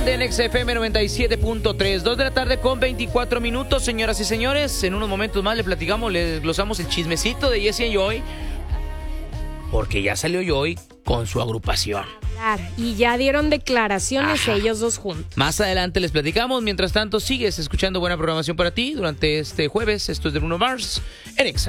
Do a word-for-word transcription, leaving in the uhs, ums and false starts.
tarde en X F M noventa y siete punto tres. dos de la tarde con veinticuatro minutos, señoras y señores. En unos momentos más le platicamos, le desglosamos el chismecito de Jesse and Joy. Porque ya salió Joy con su agrupación. Claro, y ya dieron declaraciones. Ajá. Ellos dos juntos. Más adelante les platicamos. Mientras tanto, sigues escuchando buena programación para ti durante este jueves. Esto es de Bruno Mars en X.